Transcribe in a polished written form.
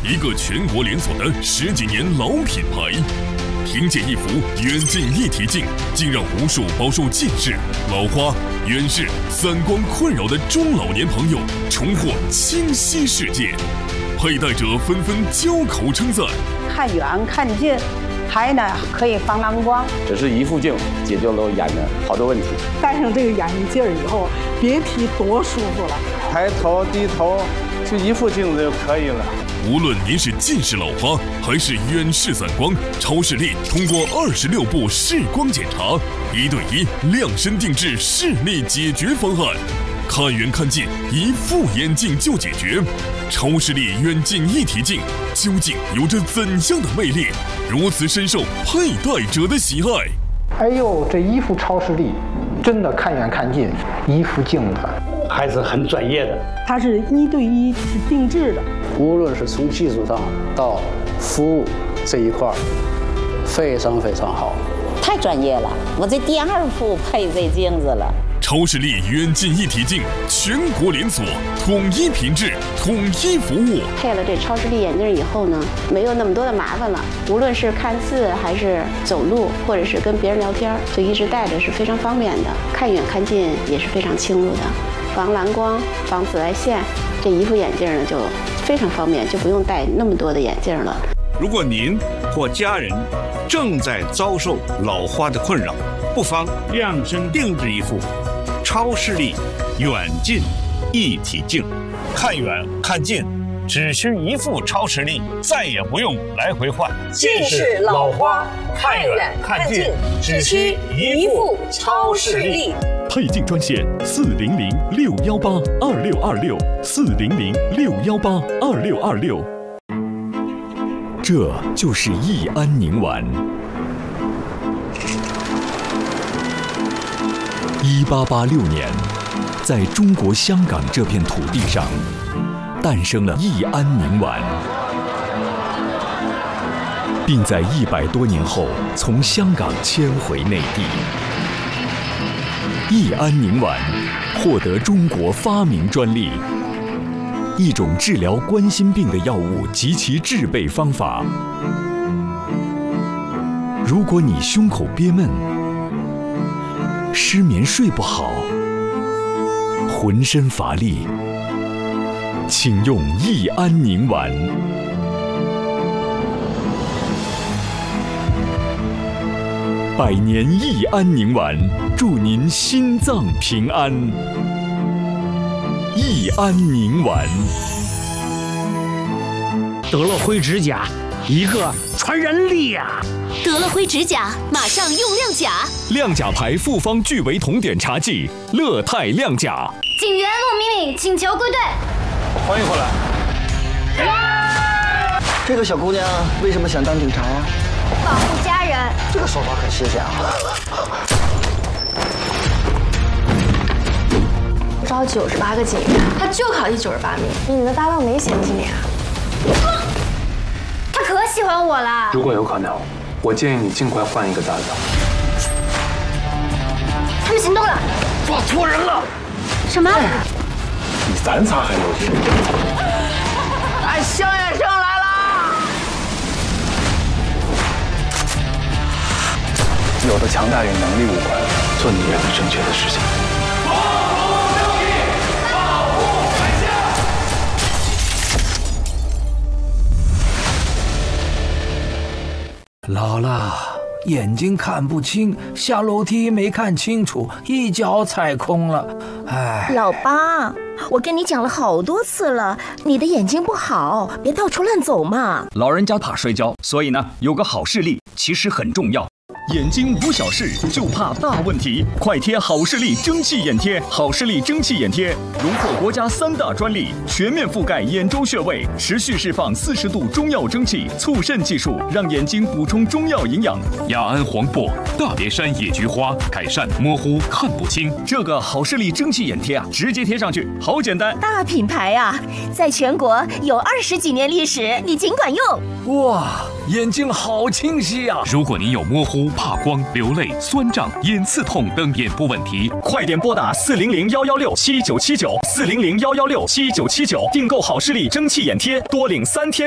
一个全国连锁的10几年老品牌。凭借一副远近一体镜，竟让无数饱受近视、老花、远视、散光困扰的中老年朋友重获清晰世界。佩戴者纷纷交口称赞： 看远看近，还呢可以防蓝光。 只是一副镜解决了我眼的好多问题。 戴上这个眼镜以后，别提多舒服了。 抬头低头，就一副镜子就可以了。 无论您是近视老花还是远视散光，超视力通过26步视光检查，1对1量身定制视力解决方案，看远看近一副眼镜就解决。超视力远近一体镜究竟有着怎样的魅力，如此深受佩戴者的喜爱？ 哎呦，这一副超视力真的看远看近，一副镜子还是很专业的。 它是1对1是定制的， 无论是从技术上到服务这一块，非常非常好， 太专业了。我这第2副配这镜子了。 超视力远近一体镜全国连锁，统一品质，统一服务。 配了这超视力眼镜以后呢，没有那么多的麻烦了。无论是看字还是走路，或者是跟别人聊天，就一直戴着是非常方便的。看远看近也是非常清楚的，防蓝光、防紫外线。这一副眼镜呢就非常方便，就不用戴那么多的眼镜了。 如果您或家人正在遭受老花的困扰，不妨量身定制一副超视力远近一体镜，看远看近只需一副超视力，再也不用来回换。 近视老花看远看近只需一副超视力。 配镜专线400-618-2626，400-618-2626。这就是益安宁丸。1886年，在中国香港这片土地上，诞生了益安宁丸，并在100多年后从香港迁回内地。益安宁丸获得中国发明专利，一种治疗冠心病的药物及其制备方法。如果你胸口憋闷、失眠睡不好、浑身乏力，请用益安宁丸。100年益安宁丸，祝您心脏平安。益安宁丸。 得了灰指甲，一个传染力呀！ 得了灰指甲，马上用亮甲。 亮甲牌复方聚维酮碘茶剂，乐泰亮甲。 警员陆敏敏请求归队。 欢迎回来。 这个小姑娘为什么想当警察呀？ 保护家人。 这个手法很新鲜啊！ 招98个警员，他就考第98名。你的搭档没嫌弃你啊？ 他可喜欢我了。 如果有可能，我建议你尽快换一个搭档。 他们行动了， 抓错人了。 什么？ 比咱仨还有趣。 哎，香烟生来了！ 有的强大与能力无关，做你认为正确的事情。 姥姥，眼睛看不清，下楼梯没看清楚，一脚踩空了。哎， 老八，我跟你讲了好多次了，你的眼睛不好，别到处乱走嘛。 老人家怕摔跤，所以呢，有个好视力其实很重要。眼睛无小事，就怕大问题。快贴好视力蒸汽眼贴，好视力蒸汽眼贴荣获国家3大专利，全面覆盖眼周穴位，持续释放40度中药蒸汽，促渗技术，让眼睛补充中药营养。 雅安黄柏、大别山野菊花，改善模糊看不清。 这个好视力蒸汽眼贴啊，直接贴上去，好简单。 大品牌啊，在全国有20几年历史，你尽管用。 哇，眼睛好清晰啊！ 如果您有模糊、怕光、流泪、酸胀、眼刺痛等眼部问题， 快点拨打400-116-7979，400-116-7979，订购好视力蒸汽眼贴，多领3天。